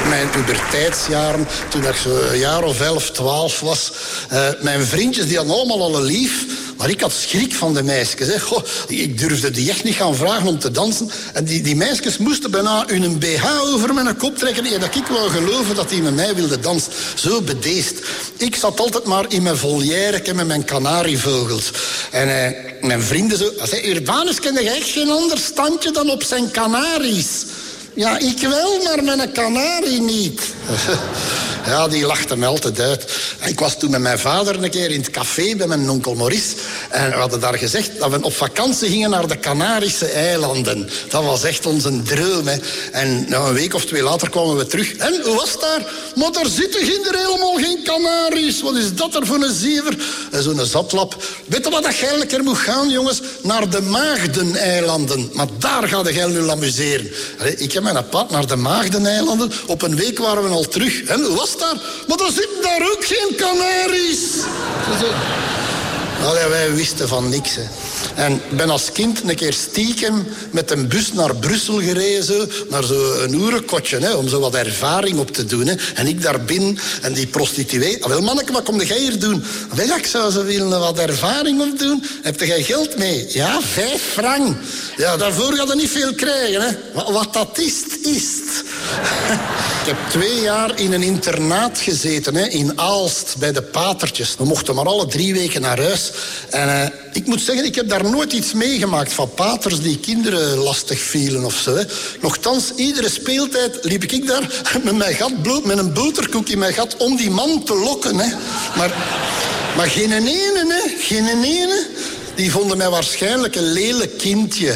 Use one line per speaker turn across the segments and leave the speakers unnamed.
mijn puberteitsjaren, toen ik zo een jaar of 11, 12 was. Mijn vriendjes die hadden allemaal al een lief. Maar ik had schrik van de meisjes. Hè. Goh, ik durfde die echt niet gaan vragen om te dansen. En die meisjes moesten bijna hun BH over mijn kop trekken. En dat ik wou geloven dat die met mij wilde dansen. Zo bedeesd. Ik zat altijd maar in mijn volière met mijn kanarievogels. En mijn vrienden zo... Zei, Urbanus, ken je echt geen ander standje dan op zijn kanaries? Ja, ik wel, maar mijn kanarie niet. Ja, die lachte me altijd uit. Ik was toen met mijn vader een keer in het café bij mijn onkel Maurice. En we hadden daar gezegd dat we op vakantie gingen naar de Canarische eilanden. Dat was echt onze droom. Hè. En een week of 2 later kwamen we terug. En hoe was het daar? Maar daar zitten helemaal geen Canaries. Wat is dat er voor een zever? En zo'n zatlap. Weet je wat dat jij een keer moet gaan, jongens? Naar de Maagdeneilanden. Maar daar gaat jij nu amuseren. Ik heb mijn pad naar de Maagdeneilanden. Op een week waren we al terug. En hoe was het daar? Maar er zitten daar ook geen Canaries. Allee, wij wisten van niks. Hè. En ik ben als kind een keer stiekem met een bus naar Brussel gereden. Zo, naar zo'n oerenkotje, hè, om zo wat ervaring op te doen. Hè. En ik daar binnen en die prostituee. Wel manneke, wat kom jij hier doen? Wel, ik zou zo willen wat ervaring op doen. Heb jij geld mee? Ja, 5 frank. Ja, daarvoor ga je niet veel krijgen. Hè. Wat dat is, is het. Ik heb 2 jaar in een internaat gezeten, hè, in Aalst, bij de Patertjes. We mochten maar alle 3 weken naar huis. En ik moet zeggen, ik heb daar nooit iets meegemaakt van paters die kinderen lastig vielen of zo. Hè. Nochtans, iedere speeltijd liep ik daar met mijn gat bloot, met een boterkoek in mijn gat, om die man te lokken. Hè. Maar geen ene, hè. Geen ene. Die vonden mij waarschijnlijk een lelijk kindje.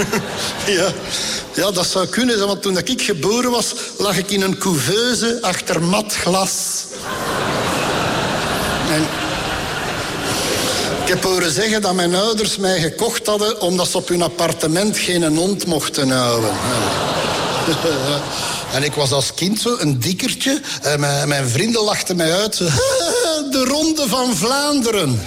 Ja, dat zou kunnen, want toen ik geboren was, lag ik in een couveuse achter mat glas. En ik heb horen zeggen dat mijn ouders mij gekocht hadden omdat ze op hun appartement geen hond mochten houden. En ik was als kind zo een dikkertje. En mijn vrienden lachten mij uit. Zo, de Ronde van Vlaanderen.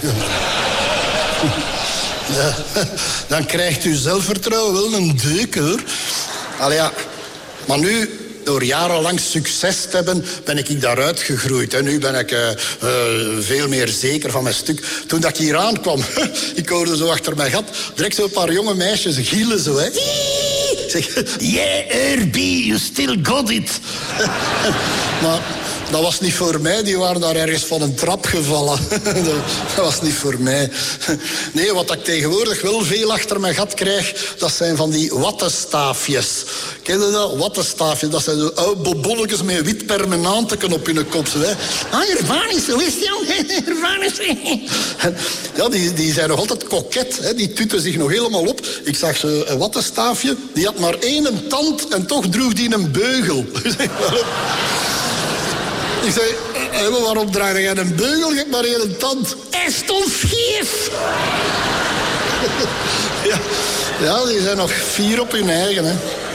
Ja, dan krijgt u zelfvertrouwen wel een deuk, hoor. Allee, ja. Maar nu, door jarenlang succes te hebben, ben ik daaruit gegroeid. En nu ben ik veel meer zeker van mijn stuk. Toen dat ik hier aankwam, ik hoorde zo achter mijn gat, direct zo'n paar jonge meisjes gielen zo, hè. Zeg, yeah, Herbie, you still got it. Maar dat was niet voor mij, die waren daar ergens van een trap gevallen. Dat was niet voor mij. Nee, wat ik tegenwoordig wel veel achter mijn gat krijg, dat zijn van die wattenstaafjes. Ken je dat? Wattenstaafjes, dat zijn zo oude bobonnetjes met wit permanenteken op hun kop. Hè. Ah, Urbanus, hoe is het? Urbanus. Ja, die zijn nog altijd koket. Hè. Die tutten zich nog helemaal op. Ik zag zo een wattenstaafje, die had maar 1 tand en toch droeg die een beugel. Ik zei, waarom draag jij een beugel? Je hebt maar 1 tand. Hij stond scheef. Ja, die zijn nog 4 op hun eigen, hè.